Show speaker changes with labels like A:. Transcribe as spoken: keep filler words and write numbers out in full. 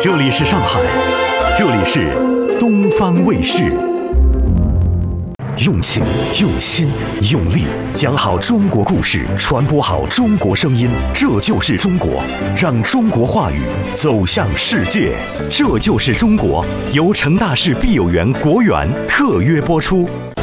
A: 这里是上海，这里是东方卫视。用情、用心、用力，讲好中国故事，传播好中国声音，这就是中国。让中国话语走向世界，这就是中国。由成大市碧有园国园特约播出。